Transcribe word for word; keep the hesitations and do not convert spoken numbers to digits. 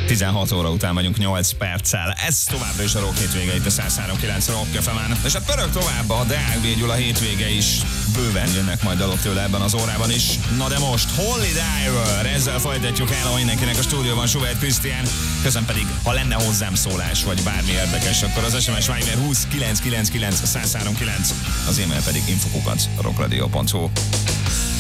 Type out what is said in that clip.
tizenhat óra után vagyunk nyolc perccel. Ez továbbra is a Rock hétvége itt a száz három kilenc Rock ef emen. És hát pörög tovább a Deák B. Gyula hétvége is. Bőven jönnek majd dalok tőle ebben az órában is. Na de most Holy Diver, ezzel folytatjuk el, a mindenkinek a stúdióban Suvert Krisztián. Közben pedig, ha lenne hozzám szólás, vagy bármi érdekes, akkor az es em es Viber húsz kilenc kilenc kilenc száz három kilenc, az e-mail pedig infokukac rockradio pont hu.